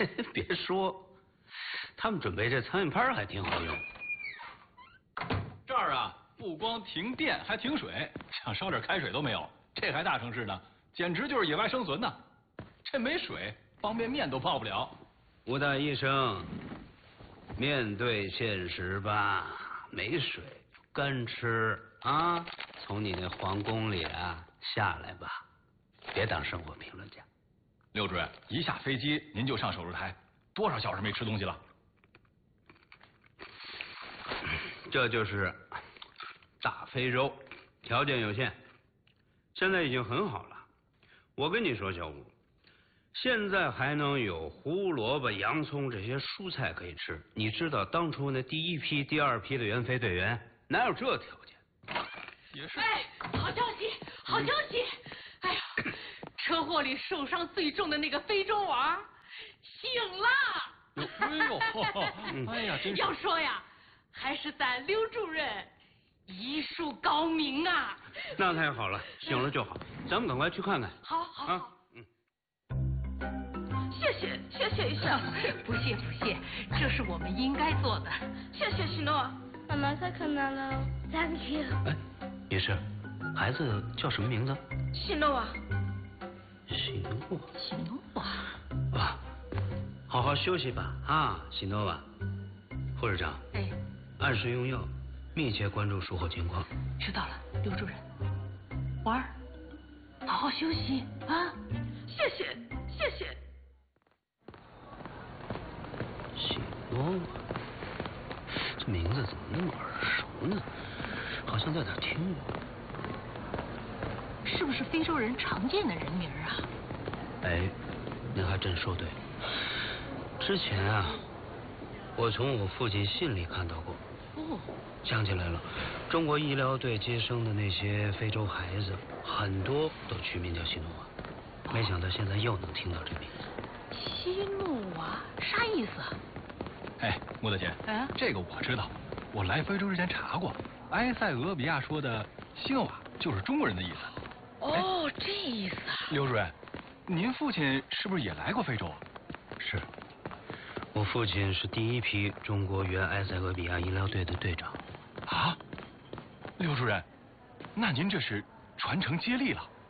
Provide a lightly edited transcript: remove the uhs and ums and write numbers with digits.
别说，他们准备这苍蝇拍还挺好用。 这儿啊，不光停电，还停水，想烧点开水都没有。这还大城市呢，简直就是野外生存呢。这没水，方便面都泡不了。 吴大医生，面对现实吧，没水，干吃啊！从你那皇宫里啊下来吧，别当生活评论家。 刘主任，一下飞机您就上手术台，多少小时没吃东西了？ 这就是大非洲，条件有限，现在已经很好了。我跟你说，小吴，现在还能有胡萝卜、洋葱这些蔬菜可以吃。你知道当初那第一批、第二批的援非队员哪有这条件？ 也是。 哎，好消息，好消息！哎呀，车祸里受伤最重的那个非洲娃醒了。 哎呦，哎呀，真是。 要说呀，还是咱刘主任医术高明啊。 那太好了，醒了就好，咱们赶快去看看。 好好好。 谢谢医生。 不谢不谢，这是我们应该做的。 谢谢喜诺。妈妈太可爱了 ，Thank you。 哎，女士，孩子叫什么名字？ 喜诺啊。 喜诺。 喜诺瓦。 哇，好好休息吧啊，喜诺瓦。护士长。 哎。 按时用药，密切关注术后情况。 知道了，刘主任。婉儿，好好休息啊。 谢谢谢谢。 喜诺瓦，这名字怎么那么耳熟呢？好像在哪儿听过。 是不是非洲人常见的人名啊？ 哎，您还真说对了。之前啊，我从我父亲信里看到过。 哦。 想起来了，中国医疗队接生的那些非洲孩子，很多都取名叫喜诺瓦。没想到现在又能听到这名字。 西诺瓦啥意思啊？ 哎，穆大姐，这个我知道，我来非洲之前查过，埃塞俄比亚说的西诺瓦就是中国人的意思。 哦，这意思啊。 刘主任，您父亲是不是也来过非洲啊？ 是，我父亲是第一批中国原埃塞俄比亚医疗队的队长。 啊，刘主任，那您这是传承接力了？